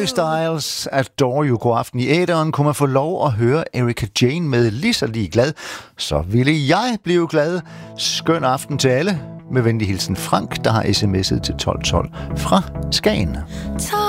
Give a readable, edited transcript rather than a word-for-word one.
Harry Styles, Adore You. God aften i æteren. Kunne man få lov at høre Erika Jane med Lige så lige glad, så ville jeg blive glad. Skøn aften til alle. Med venlig hilsen Frank, der har sms'et til 1212 fra Skagen.